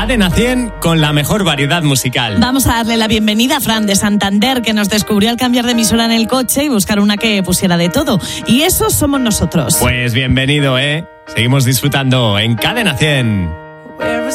Cadena 100 con la mejor variedad musical. Vamos a darle la bienvenida a Fran de Santander, que nos descubrió al cambiar de emisora en el coche y buscar una que pusiera de todo. Y eso somos nosotros. Pues bienvenido, Seguimos disfrutando en Cadena 100.